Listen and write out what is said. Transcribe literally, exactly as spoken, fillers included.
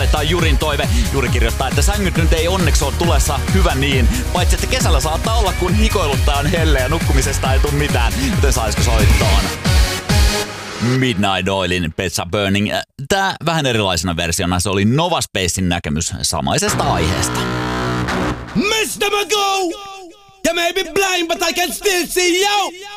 Tää on Jurin toive. Juri kirjoittaa, että sängyt nyt ei onneksi ole tulessa, hyvä niin. Paitsi että kesällä saattaa olla, kun hikoiluttaa on helle ja nukkumisesta ei tule mitään. Joten saisiko soittoon? Midnight Oilin Pet Shop Burning. Tää vähän erilaisena versiona, se oli Nova Spacein näkemys samaisesta aiheesta. mister Magoo! You may be blind but I can still see you!